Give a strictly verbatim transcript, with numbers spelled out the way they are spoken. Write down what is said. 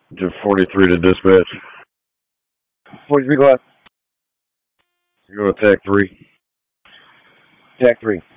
To forty-three to dispatch. forty-three, go ahead. You go to T A C three. T A C three.